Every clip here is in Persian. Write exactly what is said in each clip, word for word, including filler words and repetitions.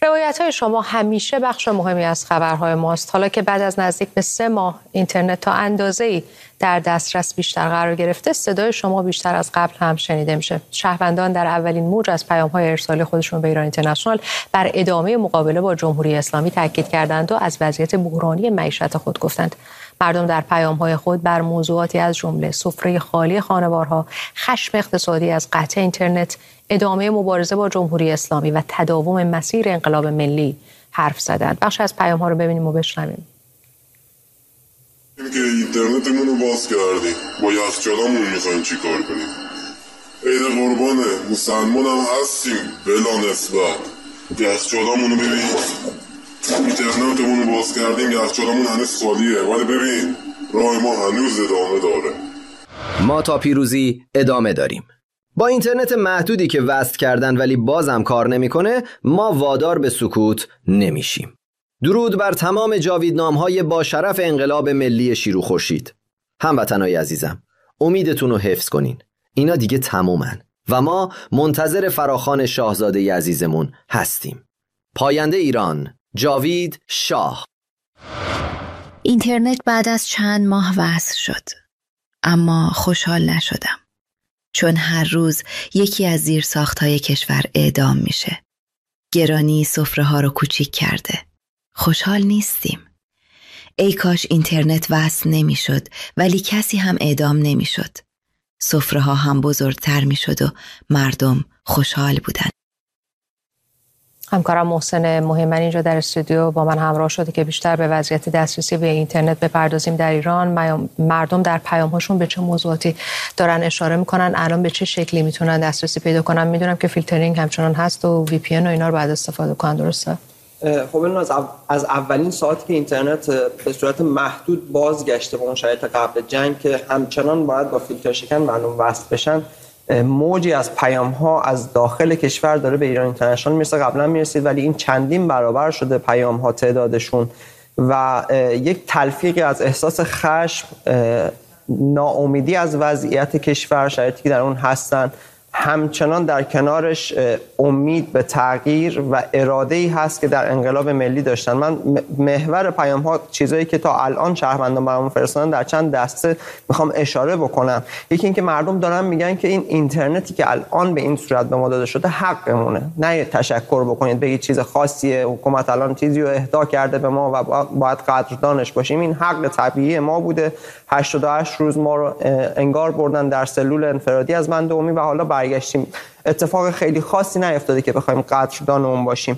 روایت‌های شما همیشه بخش مهمی از خبرهای ماست. حالا که بعد از نزدیک به سه ماه اینترنت تا اندازه‌ای در دسترس بیشتر قرار گرفته، صدای شما بیشتر از قبل هم شنیده میشه. شهروندان در اولین موج از پیام‌های ارسالی خودشون به ایران اینترنشنال بر ادامه مقابله با جمهوری اسلامی تاکید کردند و از وضعیت بحرانی معیشت خود گفتند. مردم در پیام‌های خود بر موضوعاتی از جمله سفره خالی خانوارها، خشم اقتصادی از قطع اینترنت، ادامه مبارزه با جمهوری اسلامی و تداوم مسیر انقلاب ملی حرف زدند. بخش از پیام‌ها رو ببینیم و بشنویم. اینکه اینترنتمون رو باز کردیم، با یخچالمون میخوایم چی کار کنیم؟ عید قربانه، مسلمان هم هستیم بلا نسبت. یخچالمون رو ببین، اینترنتمون رو باز کردیم، یخچالمون هنوز خالیه، ولی ببین راه ما هنوز ادامه داره. ما تا پیروزی ادامه داریم. با اینترنت محدودی که وصل کردن ولی بازم کار نمیکنه، ما وادار به سکوت نمیشیم. درود بر تمام جاویدنامهای با شرف انقلاب ملی شیرو خورشید. هموطنای عزیزم، امیدتون رو حفظ کنین. اینا دیگه تمومن و ما منتظر فراخوان شاهزاده عزیزمون هستیم. پاینده ایران، جاوید شاه. اینترنت بعد از چند ماه وصل شد، اما خوشحال نشدم، چون هر روز یکی از زیرساخت‌های کشور اعدام میشه. گرانی سفره ها رو کوچیک کرده. خوشحال نیستیم. ای کاش اینترنت وصل نمیشد ولی کسی هم اعدام نمیشد. سفره ها هم بزرگتر میشد و مردم خوشحال بودن. همکارم محسن مهمنی اینجا در استودیو با من همراه شده که بیشتر به وضعیت دسترسی به اینترنت بپردازیم در ایران. مردم در پیام‌هاشون به چه موضوعاتی دارن اشاره میکنن، الان به چه شکلی میتونن دسترسی پیدا کنن؟ میدونم که فیلترینگ همچنان هست و وی پی ان و اینا رو باید استفاده کنن، درسته؟ خب این از, او... از اولین ساعتی که اینترنت به صورت محدود بازگشته به اون شرایط قبل جنگ که همچنان باید با فیلتر شکن مردم وصل بشن، موجی از پیام ها از داخل کشور داره به ایران اینترنشنال میرسه. قبلا میرسید ولی این چندین برابر شده پیام ها تعدادشون و یک تلفیقی از احساس خشم، ناامیدی از وضعیت کشور، شرایطی که در اون هستن، همچنان در کنارش امید به تغییر و اراده‌ای هست که در انقلاب ملی داشتن. من محور پیام ها چیزایی که تا الان شهروندان برامون فرستادن در چند دسته میخوام اشاره بکنم. یکی این که مردم دارن میگن که این اینترنتی که الان به این صورت به ما داده شده حقمونه، نه تشکر بکنید بگید چیز خاصیه، حکومت الان چیزی رو اهدا کرده به ما و باید قدردانش باشیم. این حق طبیعی ما بوده. هشتاد و هشت روز ما رو انگار بردن در سلول انفرادی از بند عمومی و حالا برگشتیم. اتفاق خیلی خاصی نیفتاده که بخوایم قدردان اون باشیم.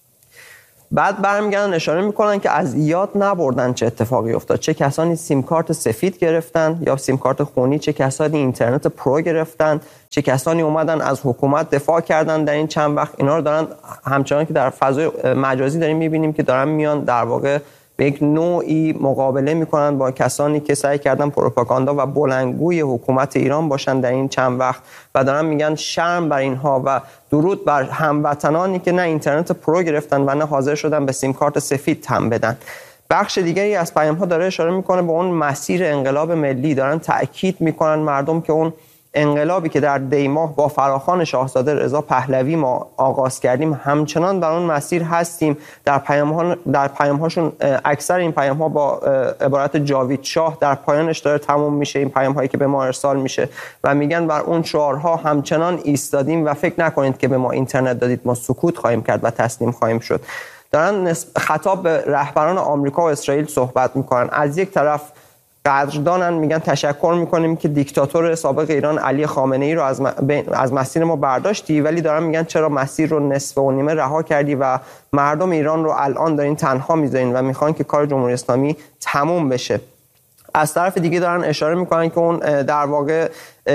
بعد برمیگردن اشاره میکنن که از یاد نبردن چه اتفاقی افتاد، چه کسانی سیم کارت سفید گرفتن یا سیم کارت خونی، چه کسانی اینترنت پرو گرفتن، چه کسانی اومدن از حکومت دفاع کردن در این چند وقت. اینا رو دارن همچنان که در فضای مجازی داریم میبینیم که دارن میان در واقع به یک نوعی مقابله میکنن با کسانی که سعی کردن پروپاگاندا و بلندگوی حکومت ایران باشن در این چند وقت و دارن میگن شرم بر اینها و درود بر هموطنانی که نه اینترنت پرو گرفتن و نه حاضر شدن به سیم کارت سفید هم بدن. بخش دیگری از پیام ها داره اشاره میکنه به اون مسیر انقلاب ملی. دارن تأکید میکنن مردم که اون انقلابی که در دی ماه با فراخوان شاهزاده رضا پهلوی ما آغاز کردیم همچنان در اون مسیر هستیم. در پیام ها در پیام هاشون اکثر این پیام ها با عبارت جاوید شاه در پایانش داره تموم میشه. این پیام هایی که به ما ارسال میشه و میگن بر اون شعارها همچنان ایستادیم و فکر نکنید که به ما اینترنت دادید ما سکوت خواهیم کرد و تسلیم خواهیم شد. دارن خطاب به رهبران آمریکا و اسرائیل صحبت میکنن. از یک طرف قدردانن، میگن تشکر میکنیم که دیکتاتور سابق ایران علی خامنه‌ای رو از از مسیر ما برداشتی، ولی دارن میگن چرا مسیر رو نصف و نیمه رها کردی و مردم ایران رو الان دارین تنها میذارین و میخوان که کار جمهوری اسلامی تموم بشه. از طرف دیگه دارن اشاره میکنن که اون در واقع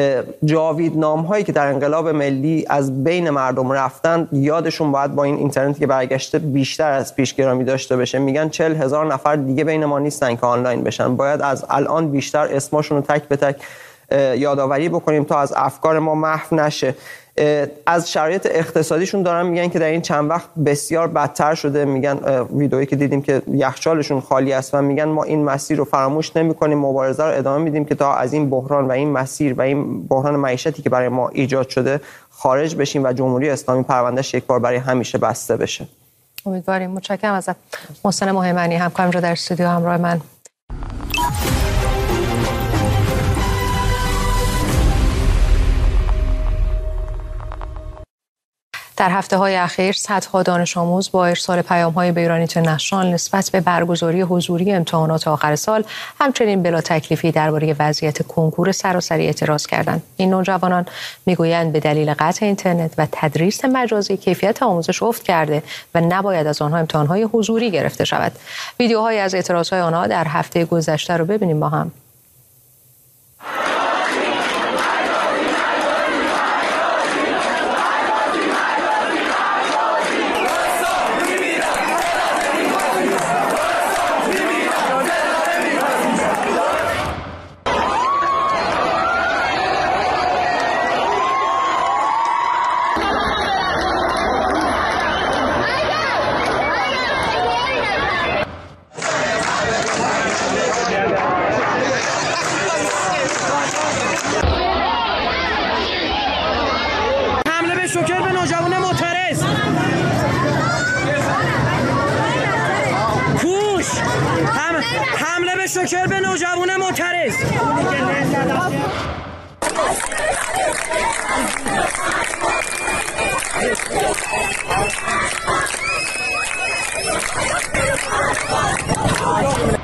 جاویدنام هایی که در انقلاب ملی از بین مردم رفتن یادشون باید با این اینترنتی که برگشته بیشتر از پیش گرامی داشته بشه. میگن چهل هزار نفر دیگه بین ما نیستن که آنلاین بشن، باید از الان بیشتر اسمشون رو تک به تک یادآوری بکنیم تا از افکار ما محو نشه. از شرایط اقتصادیشون دارن میگن که در این چند وقت بسیار بدتر شده. میگن ویدئویی که دیدیم که یخچالشون خالی است و میگن ما این مسیر رو فراموش نمی‌کنیم، مبارزه رو ادامه میدیم که تا از این بحران و این مسیر و این بحران معیشتی که برای ما ایجاد شده خارج بشیم و جمهوری اسلامی پروندهش یک بار برای همیشه بسته بشه. امیدواریم. متشکرم ازت. محسن مهیمنی همکارم را در استودیو همراه من. در هفته‌های اخیر صدها دانش آموز با ارسال پیام‌های به ایران اینترنشنال نسبت به برگزاری حضوری امتحانات آخر سال همچنین بلا تکلیفی درباره وضعیت کنکور سراسری اعتراض کردند. این نوجوانان میگویند به دلیل قطع اینترنت و تدریس مجازی کیفیت آموزش افت کرده و نباید از آنها امتحان‌های حضوری گرفته شود. ویدیوهایی از اعتراض‌های آنها در هفته گذشته رو ببینیم با هم. شوکر به نوجوان معترض کوش هم... حمله به شوکر به نوجوان معترض